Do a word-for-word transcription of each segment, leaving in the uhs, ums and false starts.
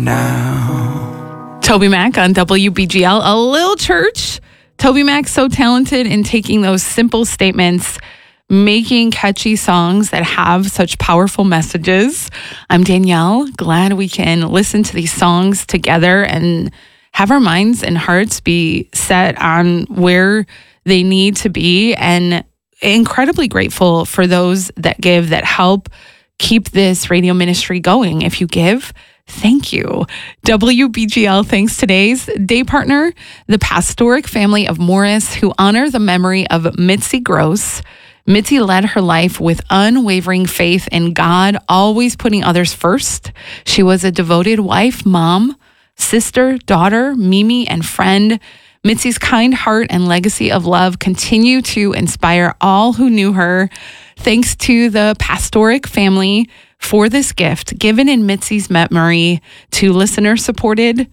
now. Toby Mac on W B G L, a little church. Toby Mac's so talented in taking those simple statements, making catchy songs that have such powerful messages. I'm Danielle. Glad we can listen to these songs together and have our minds and hearts be set on where they need to be, and incredibly grateful for those that give, that help keep this radio ministry going. If you give, thank you. W B G L thanks today's day partner, the Pastoric family of Morris, who honor the memory of Mitzi Gross. Mitzi led her life with unwavering faith in God, always putting others first. She was a devoted wife, mom, sister, daughter, Mimi, and friend. Mitzi's kind heart and legacy of love continue to inspire all who knew her. Thanks to the Pastoric family for this gift given in Mitzi's memory to listener-supported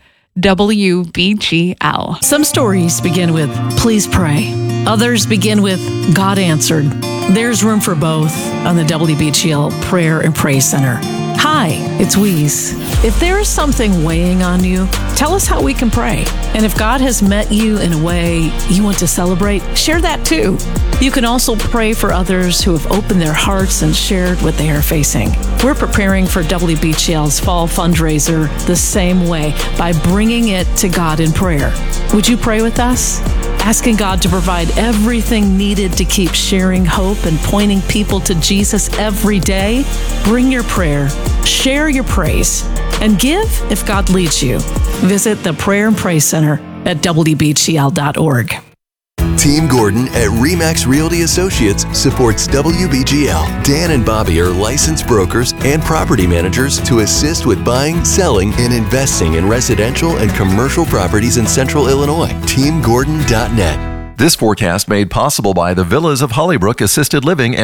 W B G L. Some stories begin with, please pray. Others begin with, God answered. There's room for both on the W B G L Prayer and Praise Center. Hi, it's Weeze. If there is something weighing on you, tell us how we can pray. And if God has met you in a way you want to celebrate, share that too. You can also pray for others who have opened their hearts and shared what they are facing. We're preparing for W B G L's fall fundraiser the same way, by bringing it to God in prayer. Would you pray with us? Asking God to provide everything needed to keep sharing hope and pointing people to Jesus every day? Bring your prayer, share your praise, and give if God leads you. Visit the Prayer and Praise Center at W B G L dot org. Team Gordon at RE/MAX Realty Associates supports W B G L. Dan and Bobby are licensed brokers and property managers to assist with buying, selling, and investing in residential and commercial properties in Central Illinois. Team Gordon dot net. This forecast made possible by the Villas of Hollybrook Assisted Living and